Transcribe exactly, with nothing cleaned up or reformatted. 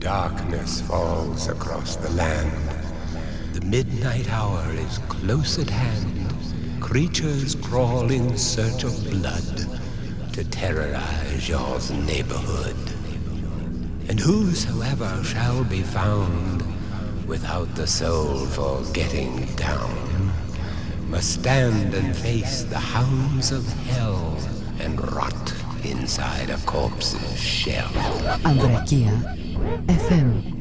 Darkness falls across the land. The midnight hour is close at hand. Creatures crawl in search of blood to terrorize your neighborhood. And whosoever shall be found without the soul for getting down must stand and face the hounds of hell and rot inside a corpse's shell. Andrekia F M